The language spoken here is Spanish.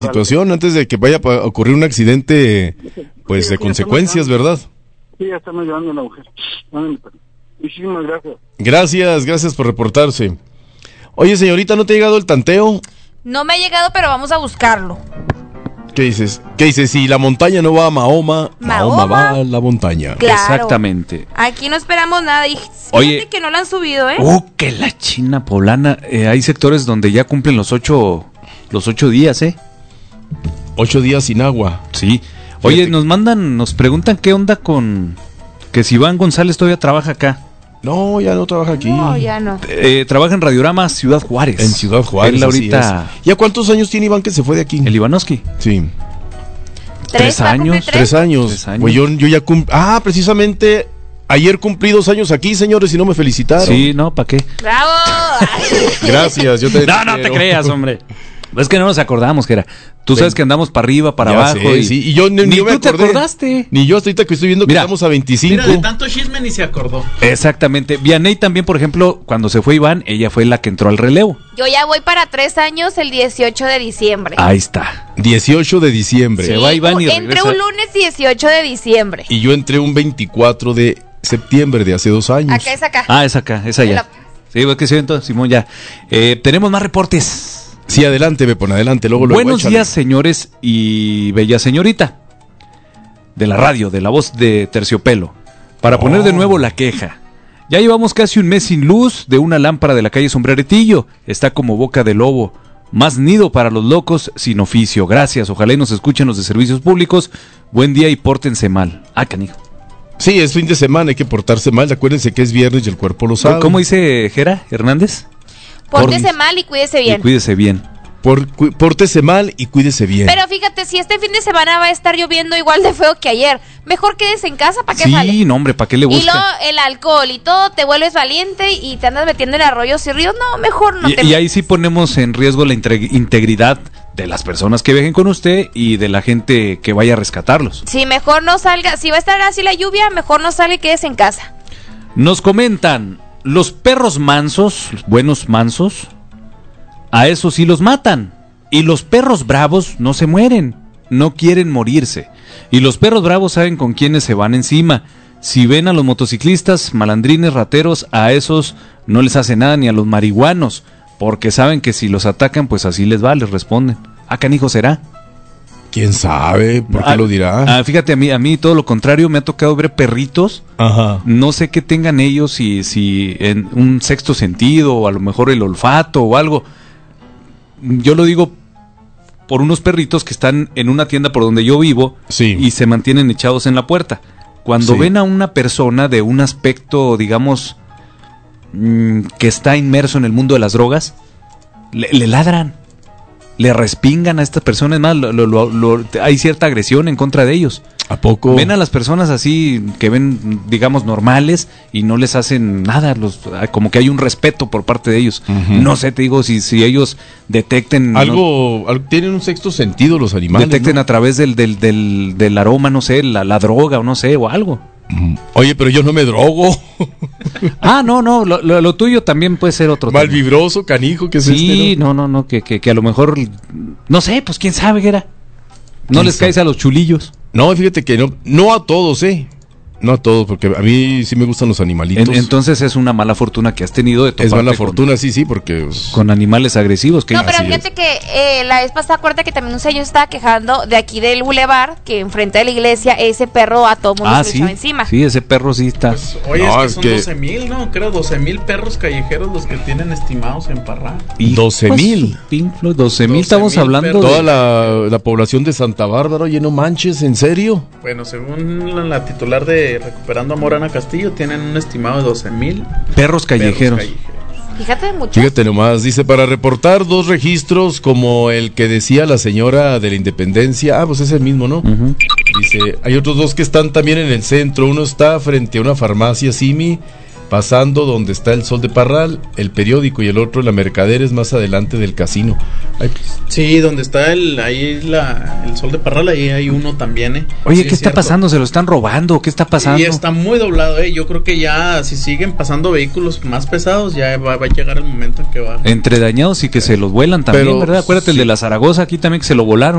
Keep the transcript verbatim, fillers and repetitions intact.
situación antes de que vaya a ocurrir un accidente, pues de consecuencias, ¿verdad? Sí, ya estamos llevando a la mujer. Muchísimas gracias. Gracias, gracias por reportarse. Oye, señorita, ¿no te ha llegado el tanteo? No me ha llegado, pero vamos a buscarlo. ¿Qué dices? ¿Qué dices? Si la montaña no va a Mahoma, Mahoma, Mahoma va a la montaña. Claro. Exactamente. Aquí no esperamos nada. Y Oye, fíjate que no la han subido, ¿eh? ¡Oh, que la China poblana! Eh, hay sectores donde ya cumplen los ocho, los ocho días, ¿eh? Ocho días sin agua. Sí. Oye, Fíjate. nos mandan, nos preguntan qué onda con... Que si Iván González todavía trabaja acá. No, ya no trabaja aquí. No, ya no. Eh, trabaja en Radiorama Ciudad Juárez. En Ciudad Juárez, Él así ahorita... es. ¿Ya cuántos años tiene Iván que se fue de aquí? El Ivanovsky. Sí. Tres ¿Va a cumplir años, tres? Tres años. Tres años. Pues yo, yo ya cumplí... Ah, precisamente ayer cumplí dos años aquí, señores, y no me felicitaron. Sí, no, ¿para qué? ¡Bravo! Gracias, yo te No, no te creas, hombre. Es que no nos acordamos que era. Tú sabes que andamos para arriba, para Ya abajo. sé, y... sí, y yo ni, Ni yo me tú te acordé. acordaste. Ni yo hasta ahorita que estoy viendo que Mira, estamos a veinticinco. Mira, de tanto chisme ni se acordó. Exactamente. Vianey también, por ejemplo, cuando se fue Iván, ella fue la que entró al relevo. Yo ya voy para tres años el dieciocho de diciembre. Ahí está. dieciocho de diciembre. Se va Iván y Entré regresa. un lunes dieciocho de diciembre. Y yo entré un veinticuatro de septiembre de hace dos años. Acá es acá. Ah, es acá, es allá. Sí, es que sí, entonces, Simón, ya. Eh, tenemos más reportes. Sí, adelante, me pone adelante. Luego, luego, Buenos échale. días, señores y bella señorita. De la radio, de la voz de Terciopelo. Para poner de nuevo la queja. Ya llevamos casi un mes sin luz de una lámpara de la calle Sombreretillo. Está como boca de lobo. Más nido para los locos sin oficio. Gracias, ojalá y nos escuchen los de servicios públicos. Buen día y pórtense mal. Ah, canijo. Sí, es fin de semana, hay que portarse mal. Acuérdense que es viernes y el cuerpo lo sabe. ¿Cómo dice Jera Hernández? Pórtese Por- mal y cuídese bien. Y cuídese bien. Por, cu- pórtese mal y cuídese bien. Pero fíjate, si este fin de semana va a estar lloviendo igual de feo que ayer, mejor quédese en casa, ¿para qué Sí, sale? no, hombre, ¿para qué le Y busca? luego el alcohol y todo, te vuelves valiente y te andas metiendo en arroyos y ríos. No, mejor no Y, te y ahí sí ponemos en riesgo la intre- integridad de las personas que viajen con usted y de la gente que vaya a rescatarlos. Sí, mejor no salga. Si va a estar así la lluvia, mejor no salga y quédese en casa. Nos comentan, los perros mansos, los buenos mansos, a esos sí los matan. Y los perros bravos no se mueren, no quieren morirse. Y los perros bravos saben con quiénes se van encima. Si ven a los motociclistas, malandrines, rateros, a esos no les hace nada, ni a los marihuanos, porque saben que si los atacan, pues así les va, les responden. ¿Ah, canijo será? ¿Quién sabe? ¿Por qué Ah, lo dirá? ah, fíjate, a mí, a mí todo lo contrario, me ha tocado ver perritos. Ajá. No sé qué tengan ellos, si, si en un sexto sentido, o a lo mejor el olfato o algo. Yo lo digo por unos perritos que están en una tienda por donde yo vivo, Sí. y se mantienen echados en la puerta. Cuando Sí. ven a una persona de un aspecto, digamos, mm, que está inmerso en el mundo de las drogas, le, le ladran, le respingan a estas personas. Más, lo- lo- lo- lo- hay cierta agresión en contra de ellos. ¿A poco? Ven a las personas así que ven, digamos, normales y no les hacen nada, los, como que hay un respeto por parte de ellos. Ujú. No sé, te digo, si, si ellos detecten... Algo, algo- tienen un sexto sentido los animales. detecten ¿no? a través del, del, del, del aroma, no sé, la, la droga o no sé, o algo. Mm. Oye, pero yo no me drogo. Ah, no, no, lo, lo, lo tuyo también puede ser otro Mal tema. vibroso, canijo, que es Sí, este, ¿no? no, no, no, que, que, que a lo mejor, no sé, pues quién sabe, Gera. No ¿Quién les sabe? caes a los chulillos. No, fíjate que no, no a todos, ¿eh? No a todos, porque a mí sí me gustan los animalitos. En- entonces es una mala fortuna que has tenido de es toparte mala con- fortuna, sí, sí, porque... pues, con animales agresivos. Que No, pero Así fíjate es. que eh, la vez pasada, acuérdate que también un señor estaba quejando de aquí del bulevar, que enfrente de la iglesia, ese perro a todo mundo Ah, se le sí, echaba encima. sí, ese perro sí está. Pues, oye, No, es que es son que- doce mil, ¿no? Creo doce mil perros callejeros los que tienen estimados en Parral. Y, doce pues, mil. Pink Floyd, doce mil, estamos mil hablando perros. de... Toda la, la población de Santa Bárbara, oye, no manches, ¿en serio? Bueno, según la, la titular de Recuperando Amor, Ana Castillo, tienen un estimado de doce mil perros callejeros. Fíjate mucho. Fíjate nomás, dice, para reportar dos registros como el que decía la señora de la Independencia, ah, pues es el mismo, ¿no? Ujú. Dice, hay otros dos que están también en el centro, uno está frente a una farmacia Simi, pasando donde está el Sol de Parral, el periódico, y el otro, la Mercaderes, más adelante del casino. Ay, pues, Sí, donde está el ahí la, el Sol de Parral, ahí hay uno también, ¿eh? Oye, Sí, ¿qué es está cierto. pasando? ¿Se lo están robando? ¿Qué está pasando? Y está muy doblado, ¿eh? Yo creo que ya, si siguen pasando vehículos más pesados, ya va, va a llegar el momento en que va. Entre dañados y que se los vuelan también, Pero, ¿verdad? Acuérdate el sí. de la Zaragoza, aquí también que se lo volaron.